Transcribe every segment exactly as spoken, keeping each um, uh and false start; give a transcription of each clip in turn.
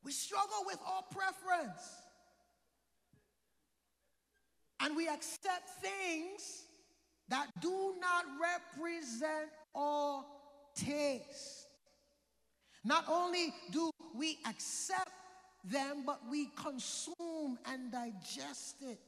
We struggle with our preference. And we accept things that do not represent our taste. Not only do we accept them, but we consume and digest it.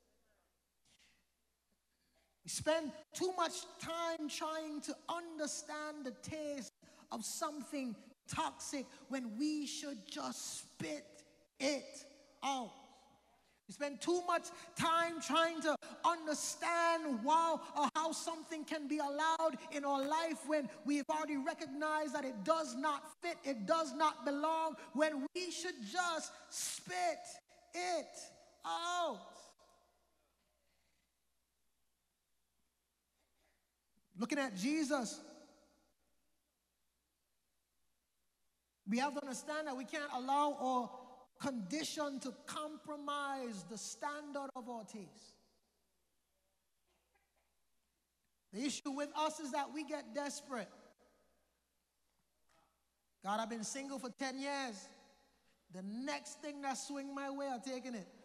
We spend too much time trying to understand the taste of something toxic when we should just spit it out. We spend too much time trying to understand wow, or how something can be allowed in our life when we've already recognized that it does not fit, it does not belong, when we should just spit it out. Looking at Jesus, we have to understand that we can't allow our condition to compromise the standard of our taste. The issue with us is that we get desperate. God, I've been single for ten years. The next thing that swing my way, I'm taking it.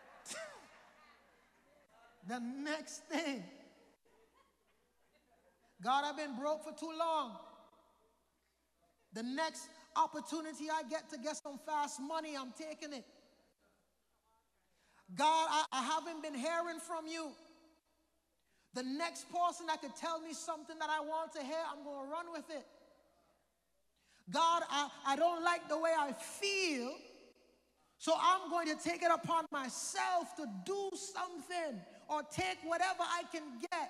The next thing. God, I've been broke for too long. The next opportunity I get to get some fast money, I'm taking it. God, I, I haven't been hearing from you. The next person that could tell me something that I want to hear, I'm going to run with it. God, I, I don't like the way I feel, so I'm going to take it upon myself to do something or take whatever I can get.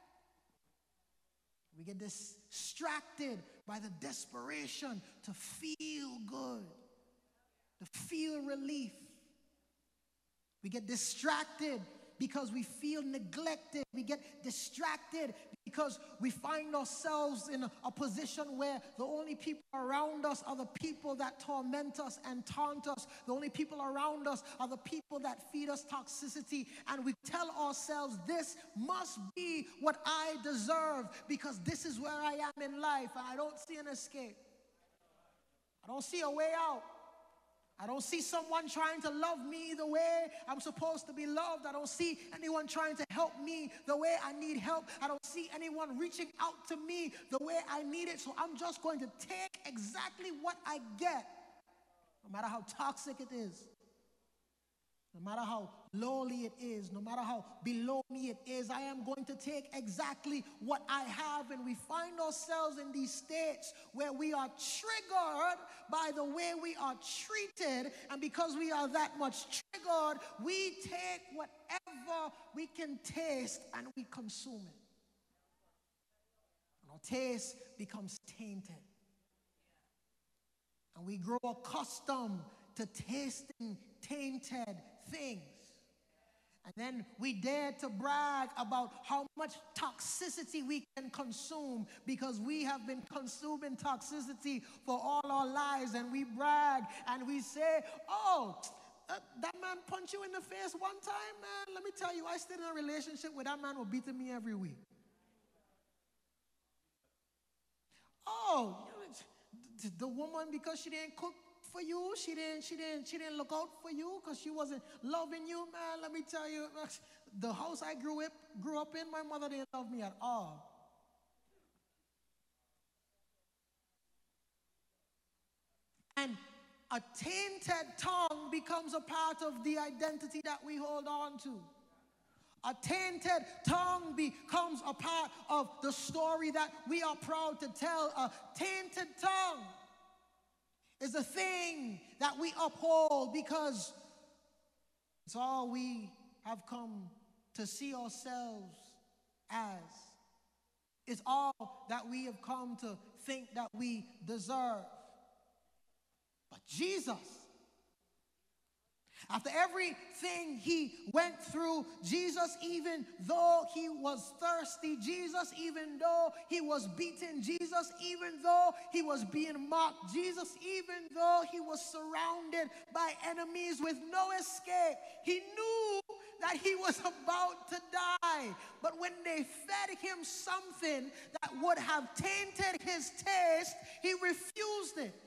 We get distracted by the desperation to feel good, to feel relief. We get distracted because we feel neglected. We get distracted because we find ourselves in a, a position where the only people around us are the people that torment us and taunt us. The only people around us are the people that feed us toxicity. And we tell ourselves, this must be what I deserve because this is where I am in life and I don't see an escape. I don't see a way out. I don't see someone trying to love me the way I'm supposed to be loved. I don't see anyone trying to help me the way I need help. I don't see anyone reaching out to me the way I need it. So I'm just going to take exactly what I get, no matter how toxic it is, no matter how lowly it is, no matter how below me it is. I am going to take exactly what I have. And we find ourselves in these states where we are triggered by the way we are treated. And because we are that much triggered, we take whatever we can taste and we consume it. And our taste becomes tainted. And we grow accustomed to tasting tainted things. And then we dare to brag about how much toxicity we can consume because we have been consuming toxicity for all our lives. And we brag and we say, oh, uh, that man punched you in the face one time, man. Let me tell you, I stayed in a relationship where that man was beating me every week. Oh, the woman, because she didn't cook for you, she didn't, she didn't, she didn't look out for you because she wasn't loving you, man. Let me tell you, the house I grew up, grew up in, my mother didn't love me at all. And a tainted tongue becomes a part of the identity that we hold on to. A tainted tongue becomes a part of the story that we are proud to tell. A tainted tongue is a thing that we uphold because it's all we have come to see ourselves as. It's all that we have come to think that we deserve. But Jesus, after everything he went through, Jesus, even though he was thirsty, Jesus, even though he was beaten, Jesus, even though he was being mocked, Jesus, even though he was surrounded by enemies with no escape, he knew that he was about to die. But when they fed him something that would have tainted his taste, he refused it.